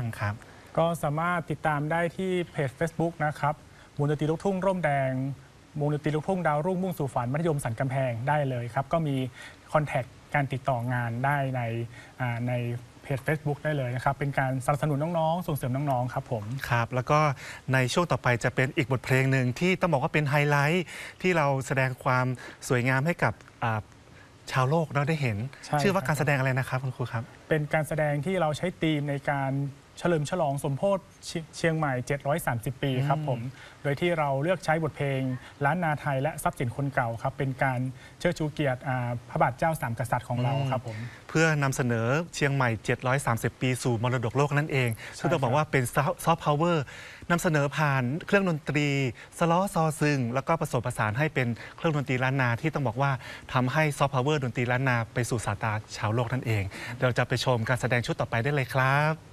ครับก็สามารถติดตามได้ที่เพจ Facebook นะครับวงดนตรีลูกทุ่งร่มแดงวงดนตรีลูกทุ่งดาวรุ่งมุ่งสู่ฝันมัธยมสันกำแพงได้เลยครับก็มีคอนแทคการติดต่องานได้ในเพจ Facebook ได้เลยนะครับเป็นการสนับสนุนน้องๆส่งเสริมน้องๆครับผมครับแล้วก็ในช่วงต่อไปจะเป็นอีกบทเพลงหนึ่งที่ต้องบอกว่าเป็นไฮไลท์ที่เราแสดงความสวยงามให้กับชาวโลกเราได้เห็นชื่อว่าการแสดงอะไรนะครับคุณครูครับเป็นการแสดงที่เราใช้ธีมในการเฉลิมฉลองสมโภชเชียงใหม่730 ปีครับผมโดยที่เราเลือกใช้บทเพลงล้านนาไทยและทรัพย์สินคนเก่าครับเป็นการเชิดชูเกียรติพระบาทเจ้าสามกษัตริย์ของเราครับผมเพื่อนำเสนอเชียงใหม่730 ปีสู่มรดกโลกนั่นเองซึ่งต้องบอกว่าเป็นซอฟต์พาวเวอร์นำเสนอผ่านเครื่องดนตรีสล้อซอซึงแล้วก็ผสมผสานให้เป็นเครื่องดนตรีล้านนาที่ต้องบอกว่าทำให้ซอฟต์พาวเวอร์ดนตรีล้านนาไปสู่สายตาชาวโลกนั่นเองเราจะไปชมการแสดงชุดต่อไปได้เลยครับ